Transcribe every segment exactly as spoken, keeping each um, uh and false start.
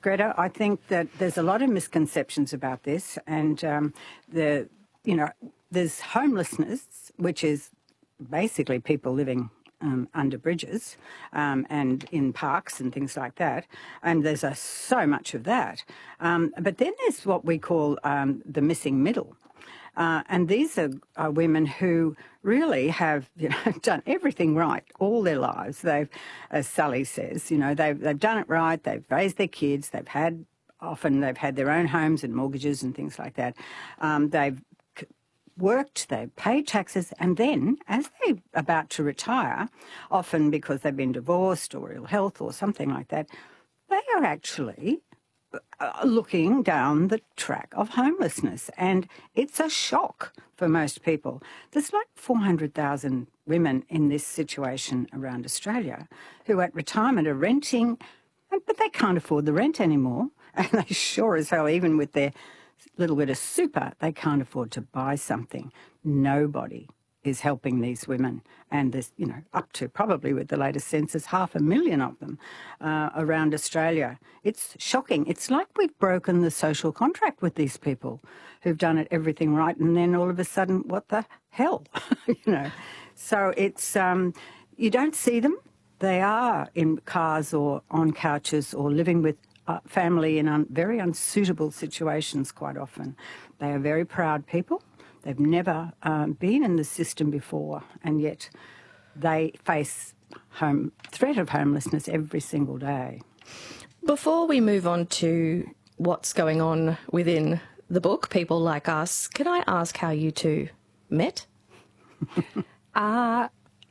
Greta, I think that there's a lot of misconceptions about this, and um, the you know there's homelessness, which is basically people living um, under bridges um, and in parks and things like that, and there's a, so much of that. Um, but then there's what we call um, the missing middle. Uh, and these are, are women who really have, you know, done everything right all their lives. They've, as Sally says, you know, they've they've done it right. They've raised their kids. They've had often they've had their own homes and mortgages and things like that. Um, they've worked, they've paid taxes, and then as they're about to retire, often because they've been divorced or ill health or something like that, they are actually looking down the track of homelessness, and it's a shock for most people. There's like four hundred thousand women in this situation around Australia who at retirement are renting, but they can't afford the rent anymore, and they sure as hell, even with their little bit of super, they can't afford to buy something. Nobody is helping these women, and there's, you know, up to probably with the latest census, half a million of them uh, around Australia. It's shocking. It's like we've broken the social contract with these people who've done it everything right, and then all of a sudden, what the hell, you know? So it's um, you don't see them. They are in cars or on couches or living with uh, family in un- very unsuitable situations quite often. They are very proud people. They've never um, been in the system before, and yet they face home threat of homelessness every single day. Before we move on to what's going on within the book, People Like Us, can I ask how you two met? uh,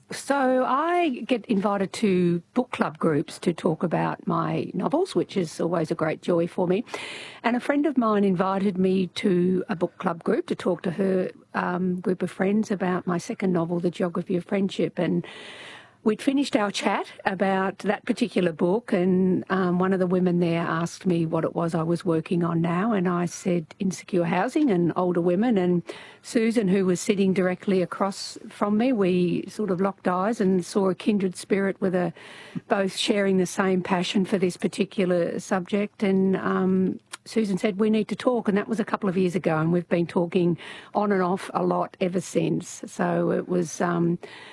so I get invited to book club groups to talk about my novels, which is always a great joy for me. And a friend of mine invited me to a book club group to talk to her um, group of friends about my second novel, The Geography of Friendship. And we'd finished our chat about that particular book, and um, one of the women there asked me what it was I was working on now, and I said insecure housing and older women. And Susan, who was sitting directly across from me, we sort of locked eyes and saw a kindred spirit with a both sharing the same passion for this particular subject. And um, Susan said, we need to talk, and that was a couple of years ago, and we've been talking on and off a lot ever since. So it was Um,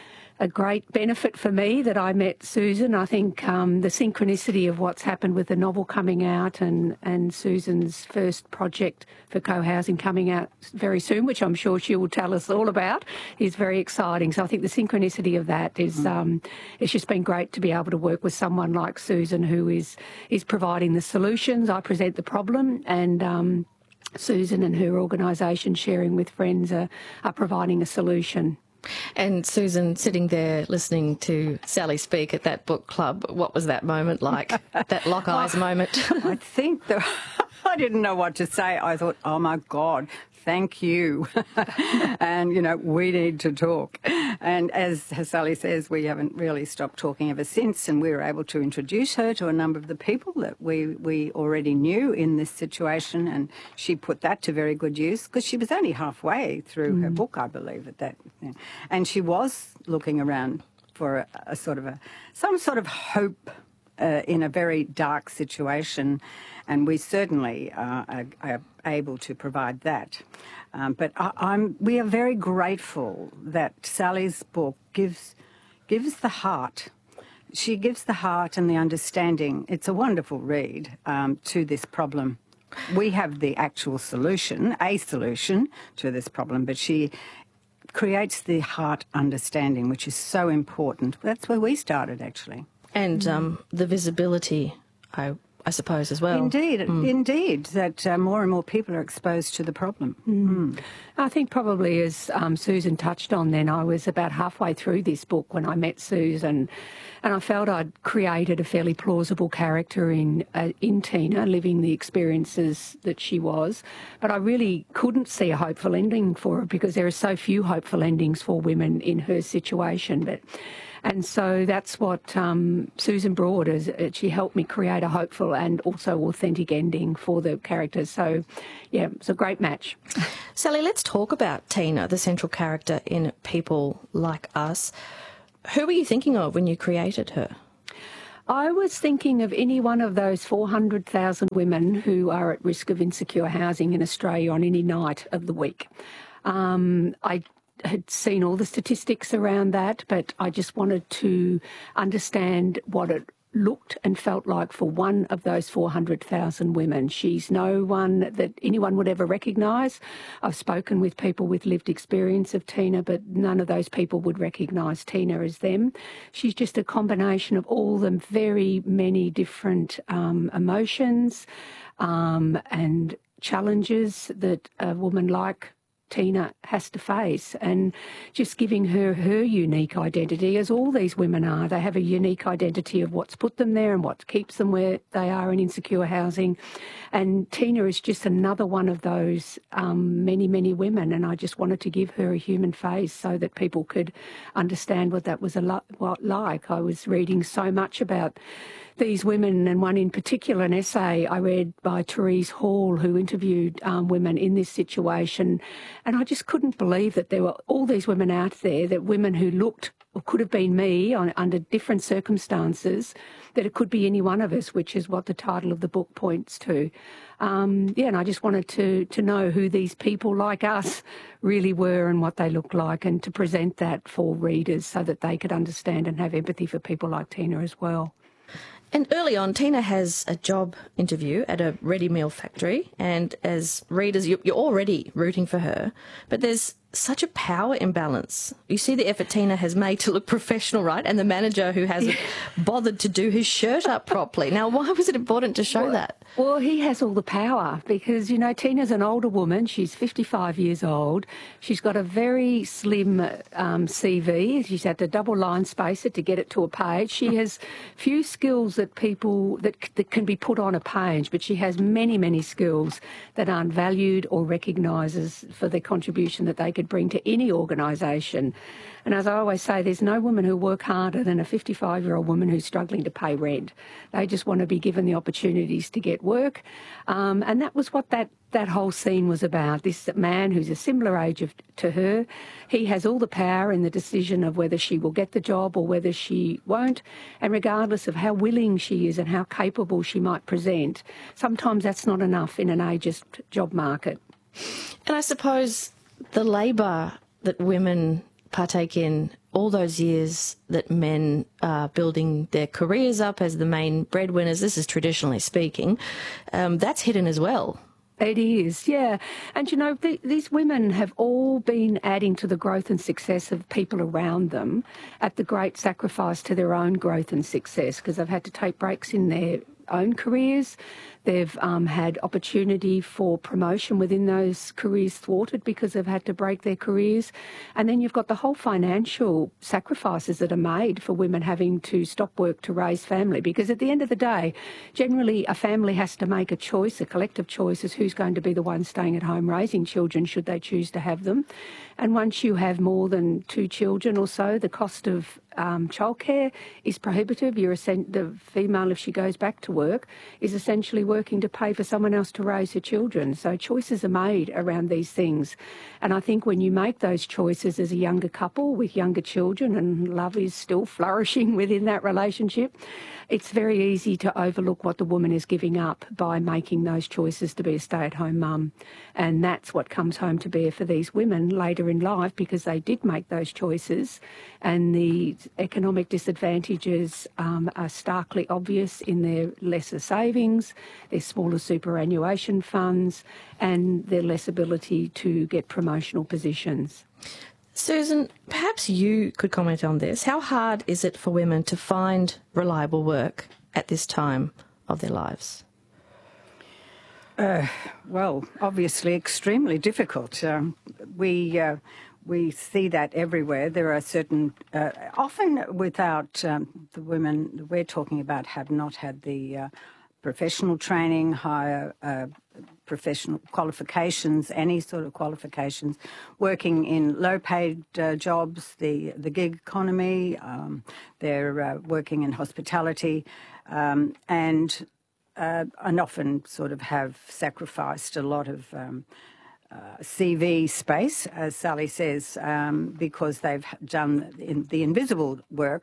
a great benefit for me that I met Susan. I think um, the synchronicity of what's happened with the novel coming out and, and Susan's first project for co-housing coming out very soon, which I'm sure she will tell us all about, is very exciting. So I think the synchronicity of that is um, it's just been great to be able to work with someone like Susan, who is is providing the solutions. I present the problem, and um, Susan and her organisation, Sharing with Friends, are, are providing a solution. And Susan, sitting there listening to Sally speak at that book club, what was that moment like, that lock eyes moment? I think that I didn't know what to say. I thought, oh, my God, thank you. And, you know, we need to talk. And as Sally says, we haven't really stopped talking ever since, and we were able to introduce her to a number of the people that we, we already knew in this situation, and she put that to very good use because she was only halfway through mm. her book, I believe, at that. And she was looking around for a, a sort of a, some sort of hope uh, in a very dark situation, and we certainly uh, are, are able to provide that. Um, but I, I'm, we are very grateful that Sally's book gives gives the heart. She gives the heart and the understanding. It's a wonderful read um, to this problem. We have the actual solution, a solution to this problem, but she creates the heart understanding, which is so important. That's where we started, actually. And um, the visibility, I, I suppose, as well. Indeed, mm. indeed, that uh, more and more people are exposed to the problem. Mm. Mm. I think probably, as um, Susan touched on then, I was about halfway through this book when I met Susan, and I felt I'd created a fairly plausible character in uh, in Tina, living the experiences that she was. But I really couldn't see a hopeful ending for her because there are so few hopeful endings for women in her situation. But And so that's what um, Susan brought, is she helped me create a hopeful and also authentic ending for the characters. So, yeah, it's a great match. Sally, let's talk about Tina, the central character in People Like Us. Who were you thinking of when you created her? I was thinking of any one of those four hundred thousand women who are at risk of insecure housing in Australia on any night of the week. Um, I had seen all the statistics around that, but I just wanted to understand what it looked and felt like for one of those four hundred thousand women. She's no one that anyone would ever recognise. I've spoken with people with lived experience of Tina, but none of those people would recognise Tina as them. She's just a combination of all the very many different um, emotions um, and challenges that a woman like Tina has to face, and just giving her her unique identity, as all these women are. They have a unique identity of what's put them there and what keeps them where they are in insecure housing. And Tina is just another one of those um, many, many women, and I just wanted to give her a human face so that people could understand what that was a lo- what like. I was reading so much about these women, and one in particular, an essay I read by Therese Hall, who interviewed um, women in this situation. And I just couldn't believe that there were all these women out there, that women who looked or could have been me on, under different circumstances, that it could be any one of us, which is what the title of the book points to. Um, yeah, and I just wanted to, to know who these people like us really were and what they looked like, and to present that for readers so that they could understand and have empathy for people like Tina as well. And early on, Tina has a job interview at a ready meal factory, and as readers, you're already rooting for her, but there's such a power imbalance. You see the effort Tina has made to look professional, right? And the manager who hasn't bothered to do his shirt up properly. Now, why was it important to show well, that? Well, he has all the power because, you know, Tina's an older woman. She's fifty-five years old. She's got a very slim um, C V. She's had to double line space it to get it to a page. She has few skills that people that, that can be put on a page, but she has many, many skills that aren't valued or recognises for the contribution that they could bring to any organisation. And as I always say, there's no woman who work harder than a fifty-five-year-old woman who's struggling to pay rent. They just want to be given the opportunities to get work. Um, and that was what that, that whole scene was about. This man who's a similar age of, to her, he has all the power in the decision of whether she will get the job or whether she won't. And regardless of how willing she is and how capable she might present, sometimes that's not enough in an ageist job market. And I suppose the labour that women partake in, all those years that men are building their careers up as the main breadwinners, this is traditionally speaking, um, that's hidden as well. It is, yeah. And, you know, th- these women have all been adding to the growth and success of people around them at the great sacrifice to their own growth and success, because they've had to take breaks in their own careers. They've um, had opportunity for promotion within those careers thwarted because they've had to break their careers. And then you've got the whole financial sacrifices that are made for women having to stop work to raise family, because at the end of the day, generally a family has to make a choice, a collective choice as who's going to be the one staying at home raising children should they choose to have them. And once you have more than two children or so, the cost of um, childcare is prohibitive. You're essen- the female, if she goes back to work, is essentially working to pay for someone else to raise her children. So choices are made around these things. And I think when you make those choices as a younger couple with younger children, and love is still flourishing within that relationship, it's very easy to overlook what the woman is giving up by making those choices to be a stay-at-home mum. And that's what comes home to bear for these women later in life, because they did make those choices, and the economic disadvantages um, are starkly obvious in their lesser savings, their smaller superannuation funds, and their less ability to get promotional positions. Susan, perhaps you could comment on this. How hard is it for women to find reliable work at this time of their lives? Uh, well, obviously extremely difficult. Um, we uh, we see that everywhere. There are certain, uh, often without um, the women that we're talking about have not had the uh, professional training, higher uh, professional qualifications, any sort of qualifications, working in low-paid uh, jobs, the, the gig economy, um, they're uh, working in hospitality, um, and uh, and often sort of have sacrificed a lot of um, uh, C V space, as Sally says, um, because they've done in the invisible work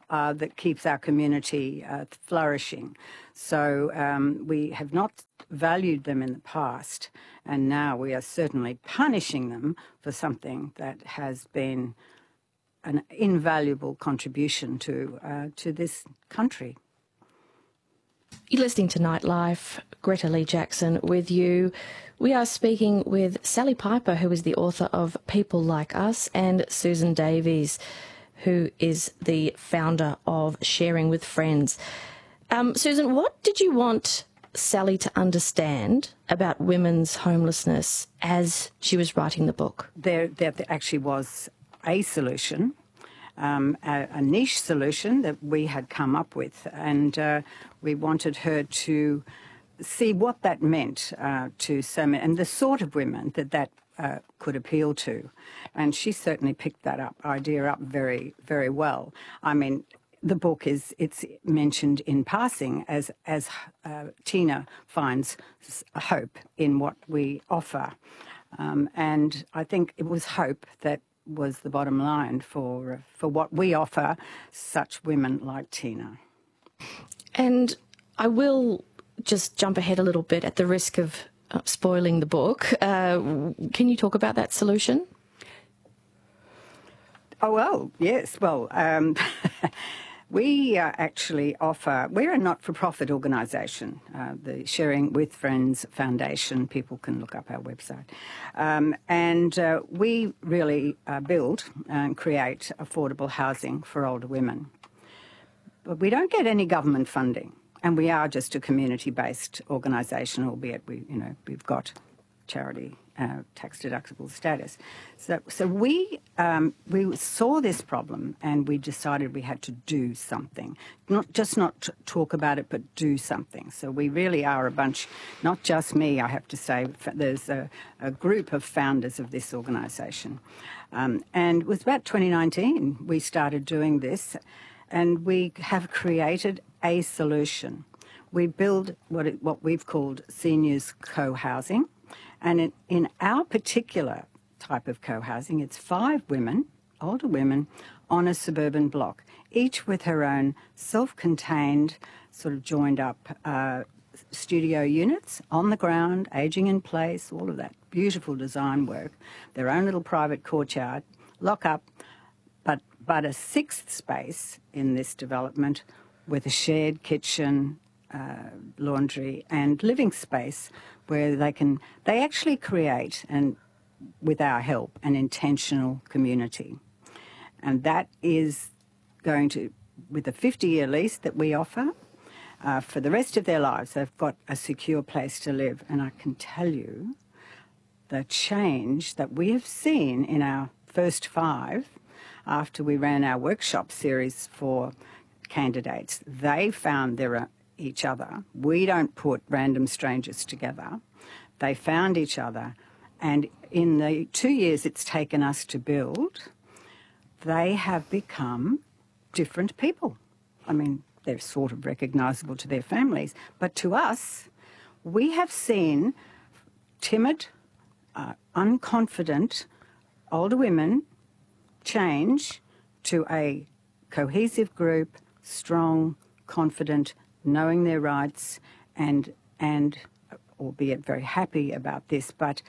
uh, that keeps our community uh, flourishing. So um, we have not valued them in the past, and now we are certainly punishing them for something that has been an invaluable contribution to uh, to this country. You're listening to Nightlife. Greta Lee Jackson with you. We are speaking with Sally Piper, who is the author of People Like Us, and Susan Davies, who is the founder of Sharing with Friends. Um, Susan, what did you want Sally to understand about women's homelessness as she was writing the book? There, there actually was a solution. Um, a, a niche solution that we had come up with, and uh, we wanted her to see what that meant uh, to so many, and the sort of women that that uh, could appeal to. And she certainly picked that up idea up very, very well. I mean, the book is it's mentioned in passing as as uh, Tina finds hope in what we offer, um, and I think it was hope that was the bottom line for for what we offer such women like Tina. And I will just jump ahead a little bit at the risk of uh, spoiling the book. Uh, can you talk about that solution? Oh, well, yes. Well, um, we uh, actually offer, we're a not-for-profit organisation, uh, the Sharing with Friends Foundation. People can look up our website. Um, and uh, we really uh, build and create affordable housing for older women. But we don't get any government funding, and we are just a community-based organisation, albeit we, you know, we've got charity uh, tax-deductible status. So, so we um, we saw this problem, and we decided we had to do something, not just not t- talk about it, but do something. So we really are a bunch, not just me, I have to say. There's a, a group of founders of this organisation, um, and it was about twenty nineteen we started doing this, and we have created a solution. We build what it, what we've called seniors co-housing. And in, in our particular type of co-housing, it's five women, older women, on a suburban block, each with her own self-contained, sort of joined-up uh, studio units on the ground, ageing in place, all of that beautiful design work, their own little private courtyard, lock up, but, but a sixth space in this development with a shared kitchen, uh, laundry and living space where they can, they actually create, and with our help, an intentional community. And that is going to, with a fifty-year lease that we offer, uh, for the rest of their lives, they've got a secure place to live. And I can tell you the change that we have seen in our first five, after we ran our workshop series for candidates, they found their each other. We don't put random strangers together. They found each other, and in the two years it's taken us to build, they have become different people. I mean, they're sort of recognisable to their families, but to us, we have seen timid, uh, unconfident older women change to a cohesive group, strong, confident, knowing their rights, and and albeit very happy about this, but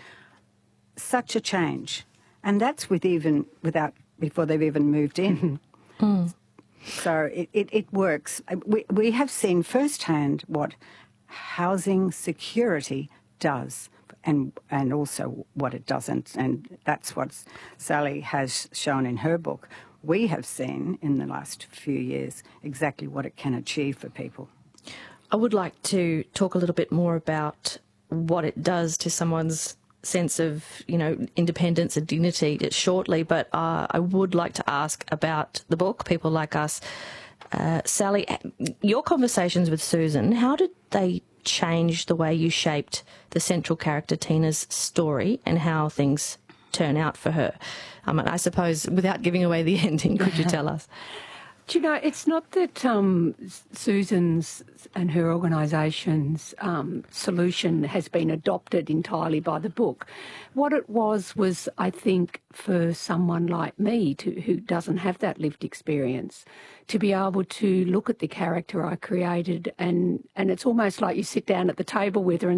such a change. And that's with even without before they've even moved in. Mm. So it, it, it works. We, we have seen firsthand what housing security does, and and also what it doesn't. And that's what Sally has shown in her book. We have seen in the last few years exactly what it can achieve for people. I would like to talk a little bit more about what it does to someone's sense of, you know, independence and dignity shortly, but uh, I would like to ask about the book, People Like Us. Uh, Sally, your conversations with Susan, how did they change the way you shaped the central character Tina's story and how things turn out for her? Um, and I suppose, without giving away the ending, could you tell us? Do you know, it's not that um, Susan's and her organisation's um, solution has been adopted entirely by the book. What it was was, I think, for someone like me to, who doesn't have that lived experience, to be able to look at the character I created and, and it's almost like you sit down at the table with her and